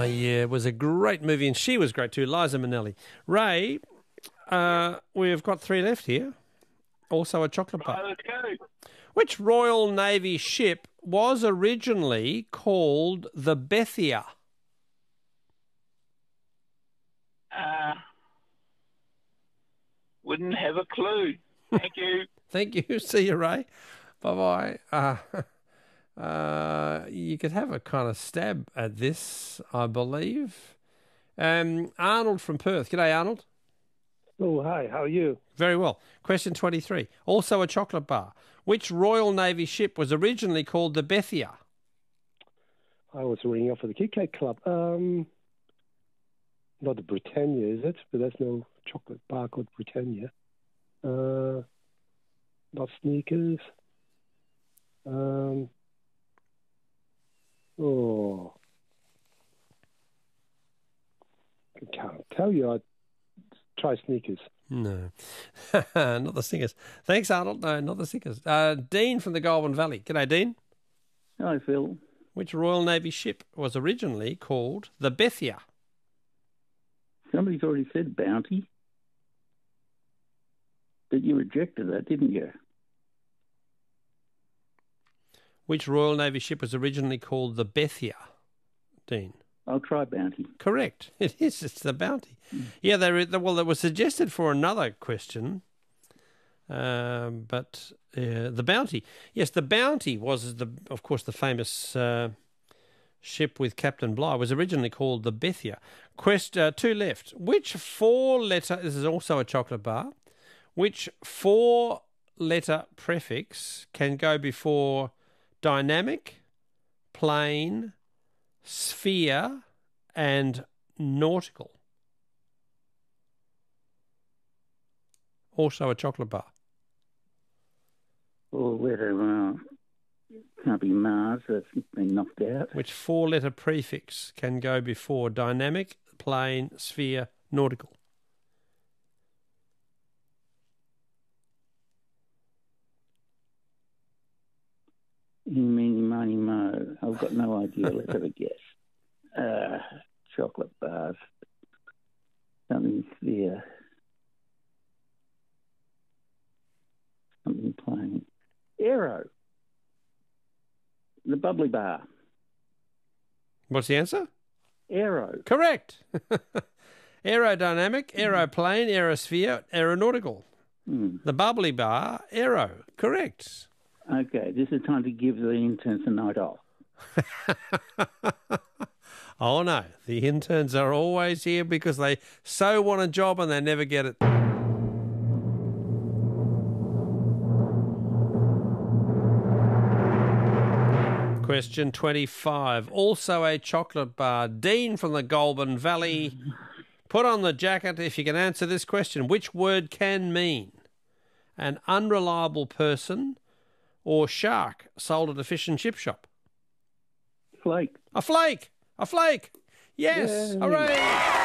Yeah, it was a great movie, and she was great too, Liza Minnelli. Ray, we've got three left here. Also a chocolate bar. Let's go. Which Royal Navy ship was originally called the Bethia? Wouldn't have a clue. Thank you. Thank you. See you, Ray. Bye-bye. You could have a kind of stab at this, I believe. Arnold from Perth. G'day, Arnold. Oh, hi. How are you? Very well. Question 23. Also a chocolate bar. Which Royal Navy ship was originally called the Bethia? I was ringing up for the Kit Kat Club. Not the Britannia, is it? But there's no chocolate bar called Britannia. Not Snickers. I can't tell you. I'd try Snickers. No, not the Snickers. Thanks, Arnold. No, not the Snickers. Dean from the Goulburn Valley. G'day, Dean. Hi, Phil. Which Royal Navy ship was originally called the Bethia? Somebody's already said Bounty. But you rejected that, didn't you? Which Royal Navy ship was originally called the Bethia, Dean? I'll try Bounty. Correct. It is. It's the Bounty. Yeah, it was suggested for another question, but the Bounty. Yes, the Bounty was, of course, the famous ship with Captain Bligh was originally called the Bethia. Two left. Which four-letter, this is also a chocolate bar, which four-letter prefix can go before dynamic, plane, sphere, and nautical? Also a chocolate bar. Or letter, can't be Mars, that's been knocked out. Which four-letter prefix can go before dynamic, plane, sphere, nautical? Meeny, miny, mo. I've got no idea. Let's have a guess. Chocolate bars. Something sphere. Something plain. Aero. The bubbly bar. What's the answer? Aero. Correct. Aerodynamic, aeroplane, aerosphere, aeronautical. The bubbly bar, aero. Correct. Okay, this is time to give the interns a night off. Oh, no. The interns are always here because they so want a job and they never get it. Question 25. Also a chocolate bar. Dean from the Goulburn Valley. Put on the jacket if you can answer this question. Which word can mean an unreliable person or shark sold at a fish and chip shop? Flake. A flake. A flake. Yes. Yay. Hooray.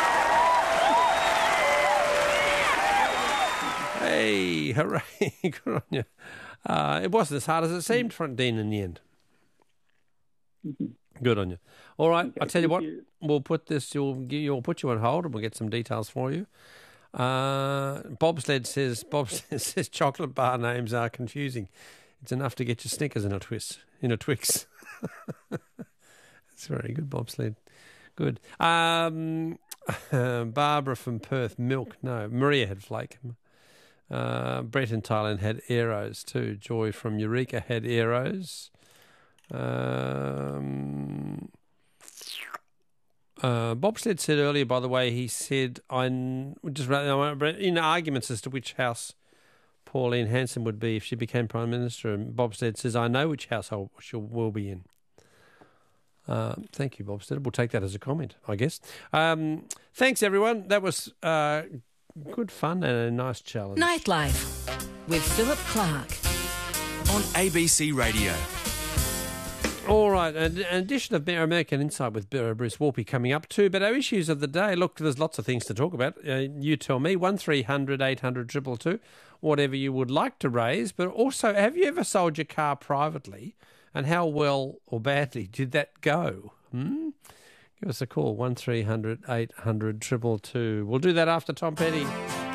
Hey, hooray. Good on you. It wasn't as hard as it seemed, Dean, in the end. Good on you. All right, Okay, I'll tell you what. you. We'll put this. We'll put you on hold, and we'll get some details for you. Bobsled says chocolate bar names are confusing. It's enough to get your Snickers in a Twix. That's very good, Bobsled. Good. Barbara from Perth, milk. No, Maria had flake. Brett in Thailand had arrows too. Joy from Eureka had arrows. Bobsled said earlier, by the way, he said, in arguments as to which house Pauline Hanson would be if she became Prime Minister, and Bobsled says, I know which household she will be in. Thank you, Bobsled. We'll take that as a comment, I guess. Thanks, everyone. That was good fun and a nice challenge. Nightlife with Philip Clark on ABC Radio. All right, an edition of American Insight with Bruce Warpy coming up too. But our issues of the day, look, there's lots of things to talk about. You tell me, 1300 800 222, whatever you would like to raise. But also, have you ever sold your car privately, and how well or badly did that go? Give us a call, 1300 800 222. We'll do that after Tom Petty.